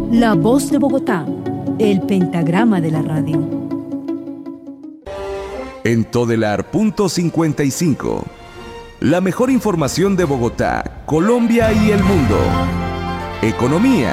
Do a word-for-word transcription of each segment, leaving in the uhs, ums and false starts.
La Voz de Bogotá, el pentagrama de la radio. En Todelar punto cincuenta y cinco, la mejor información de Bogotá, Colombia y el mundo. Economía.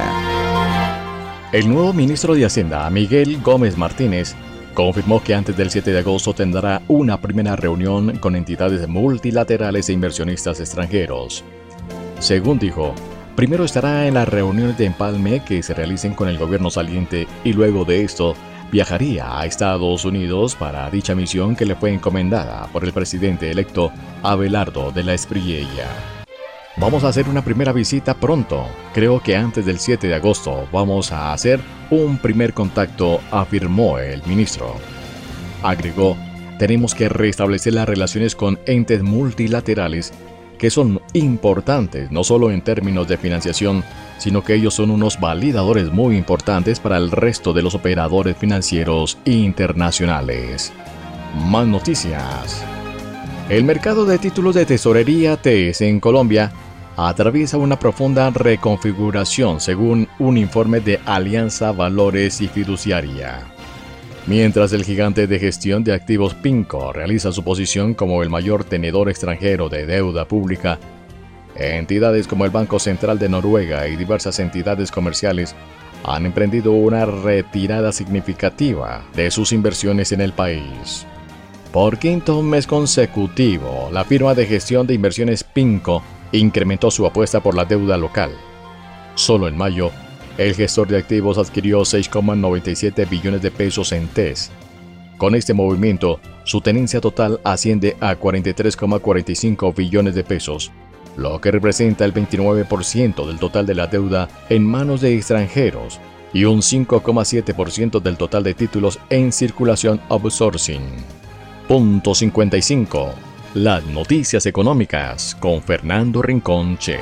El nuevo ministro de Hacienda, Miguel Gómez Martínez, confirmó que antes del siete de agosto tendrá una primera reunión con entidades multilaterales e inversionistas extranjeros. Según dijo, primero estará en las reuniones de empalme que se realicen con el gobierno saliente y luego de esto viajaría a Estados Unidos para dicha misión que le fue encomendada por el presidente electo Abelardo de la Espriella. Vamos a hacer una primera visita pronto. Creo que antes del siete de agosto vamos a hacer un primer contacto, afirmó el ministro. Agregó, tenemos que restablecer las relaciones con entes multilaterales que son importantes no solo en términos de financiación, sino que ellos son unos validadores muy importantes para el resto de los operadores financieros internacionales. Más noticias. El mercado de títulos de tesorería T E S en Colombia atraviesa una profunda reconfiguración según un informe de Alianza Valores y Fiduciaria. Mientras el gigante de gestión de activos PINCO realiza su posición como el mayor tenedor extranjero de deuda pública, entidades como el Banco Central de Noruega y diversas entidades comerciales han emprendido una retirada significativa de sus inversiones en el país. Por quinto mes consecutivo, la firma de gestión de inversiones PINCO incrementó su apuesta por la deuda local. Solo en mayo, el gestor de activos adquirió seis coma noventa y siete billones de pesos en T E S. Con este movimiento, su tenencia total asciende a cuarenta y tres coma cuarenta y cinco billones de pesos, lo que representa el veintinueve por ciento del total de la deuda en manos de extranjeros y un cinco coma siete por ciento del total de títulos en circulación outsourcing. Punto cincuenta y cinco. Las noticias económicas con Fernando Rincón Che.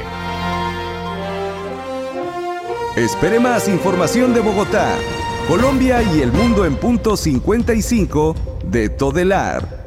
Espere más información de Bogotá, Colombia y el mundo en punto cincuenta y cinco de Todelar.